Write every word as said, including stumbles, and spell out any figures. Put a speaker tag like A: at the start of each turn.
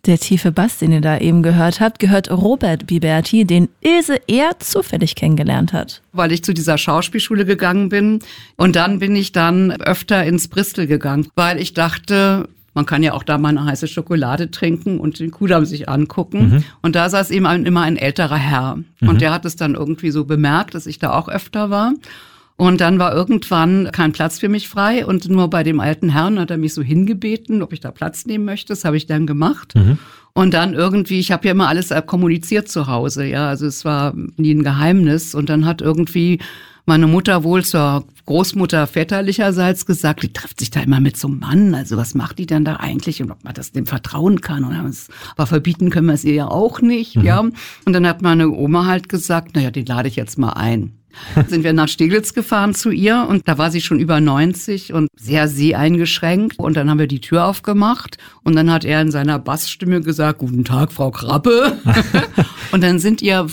A: Der tiefe Bass, den ihr da eben gehört habt, gehört Robert Biberti, den Ilse eher zufällig kennengelernt hat.
B: Weil ich zu dieser Schauspielschule gegangen bin und dann bin ich dann öfter ins Bristol gegangen, weil ich dachte, man kann ja auch da mal eine heiße Schokolade trinken und den Kudamm sich angucken. Mhm. Und da saß eben ein, immer ein älterer Herr. Mhm. Und der hat es dann irgendwie so bemerkt, dass ich da auch öfter war. Und dann war irgendwann kein Platz für mich frei und nur bei dem alten Herrn hat er mich so hingebeten, ob ich da Platz nehmen möchte. Das habe ich dann gemacht. Mhm. Und dann irgendwie, ich habe ja immer alles kommuniziert zu Hause, ja, also es war nie ein Geheimnis. Und dann hat irgendwie meine Mutter wohl zur Großmutter väterlicherseits gesagt, die trifft sich da immer mit so einem Mann, also was macht die denn da eigentlich und ob man das dem vertrauen kann. Und das, aber verbieten können wir es ihr ja auch nicht, mhm. ja. Und dann hat meine Oma halt gesagt, naja, den lade ich jetzt mal ein. Sind wir nach Steglitz gefahren zu ihr und da war sie schon über neunzig und sehr seheingeschränkt. Und dann haben wir die Tür aufgemacht und dann hat er in seiner Bassstimme gesagt, guten Tag, Frau Krabbe. Und dann sind ihr